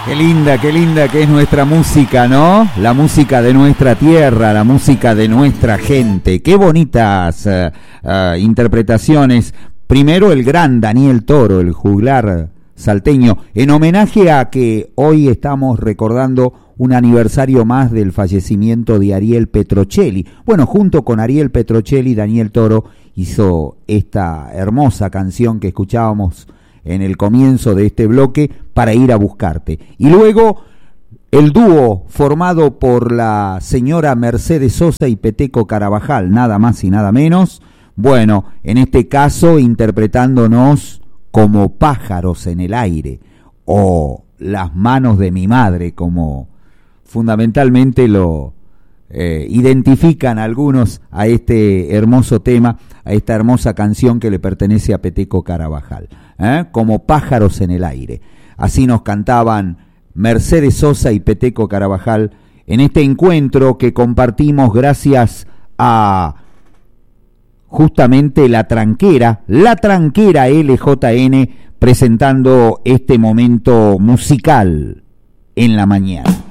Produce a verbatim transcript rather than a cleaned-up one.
Qué linda, qué linda que es nuestra música, ¿no? La música de nuestra tierra, la música de nuestra gente. Qué bonitas uh, uh, interpretaciones. Primero el gran Daniel Toro, el juglar salteño, en homenaje a que hoy estamos recordando un aniversario más del fallecimiento de Ariel Petrocelli. Bueno, junto con Ariel Petrocelli, Daniel Toro hizo esta hermosa canción que escuchábamos en el comienzo de este bloque, Para ir a buscarte. Y luego el dúo formado por la señora Mercedes Sosa y Peteco Carabajal, nada más y nada menos. Bueno, en este caso interpretándonos como Pájaros en el aire, o Las manos de mi madre, como fundamentalmente lo eh, identifican algunos a este hermoso tema, a esta hermosa canción que le pertenece a Peteco Carabajal, ¿eh? Como Pájaros en el aire. Así nos cantaban Mercedes Sosa y Peteco Carabajal en este encuentro que compartimos gracias a justamente La Tranquera, La Tranquera L J N, presentando este momento musical en la mañana.